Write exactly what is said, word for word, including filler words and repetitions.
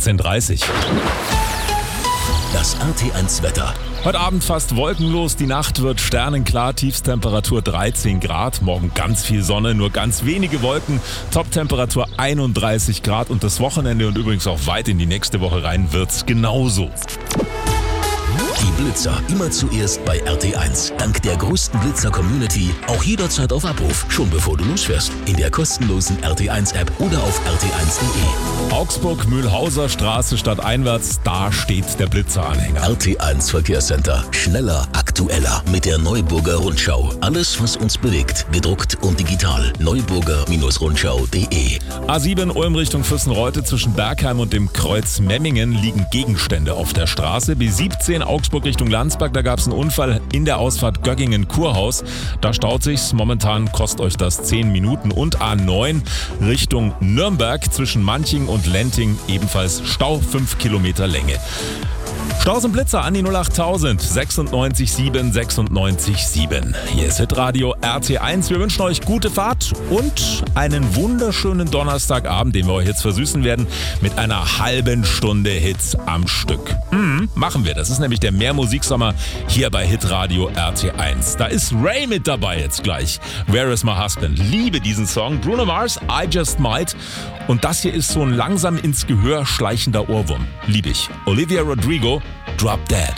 achtzehn Uhr dreißig. Das R T eins Wetter. Heute Abend fast wolkenlos, die Nacht wird sternenklar, Tiefstemperatur dreizehn Grad, morgen ganz viel Sonne, nur ganz wenige Wolken, Toptemperatur einunddreißig Grad und das Wochenende und übrigens auch weit in die nächste Woche rein wird's genauso. Die Blitzer immer zuerst bei R T eins. Dank der größten Blitzer-Community auch jederzeit auf Abruf, schon bevor du losfährst. In der kostenlosen R T eins App oder auf r t eins punkt de. Augsburg-Mühlhauser Straße stadteinwärts, da steht der Blitzeranhänger. R T eins Verkehrscenter. Schneller, aktueller mit der Neuburger Rundschau. Alles, was uns bewegt, gedruckt und digital. neuburger Rundschau punkt de. A sieben Ulm Richtung Füssenreute zwischen Bergheim und dem Kreuz Memmingen liegen Gegenstände auf der Straße. B siebzehn Augsburg Richtung Landsberg, da gab es einen Unfall in der Ausfahrt Göggingen-Kurhaus. Da staut sich's. Momentan kostet euch das zehn Minuten. Und A neun Richtung Nürnberg zwischen Manching und Lenting ebenfalls Stau, fünf Kilometer Länge. Staus und Blitzer an die null achttausend sechsundneunzig sieben sechsundneunzig sieben. Hier ist Hitradio R T eins. Wir wünschen euch gute Fahrt und einen wunderschönen Donnerstagabend, den wir euch jetzt versüßen werden mit einer halben Stunde Hits am Stück. Mhm, machen wir. Das ist nämlich der Mehrmusiksommer hier bei Hitradio R T eins. Da ist Ray mit dabei jetzt gleich. Where is my husband? Liebe diesen Song. Bruno Mars, I Just Might. Und das hier ist so ein langsam ins Gehör schleichender Ohrwurm. Liebe ich. Olivia Rodrigo, Drop Dead.